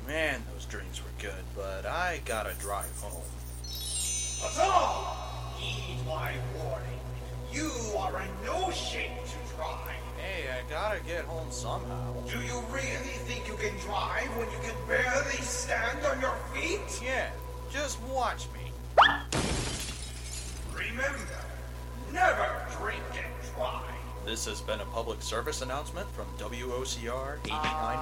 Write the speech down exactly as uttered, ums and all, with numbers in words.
Man, those drinks were good, but I gotta drive home. Huzzah! Heed my warning. You are in no shape to drive. Hey, I gotta get home somehow. Do you really think you can drive when you can barely stand on your feet? Yeah, just watch me. Remember, never drink and drive. This has been a public service announcement from W O C R eighty-nine